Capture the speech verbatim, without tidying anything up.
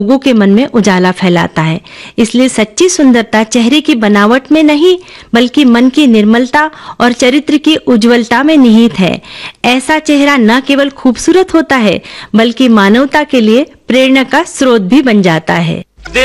लोगों के मन में उजाला फैलाता है। इसलिए सच्ची सुंदरता चेहरे की बनावट में नहीं, बल्कि मन की निर्मलता और चरित्र की उज्जवलता में निहित है। ऐसा चेहरा न केवल खूबसूरत होता है, बल्कि मानवता के लिए प्रेरणा का स्रोत भी बन जाता है।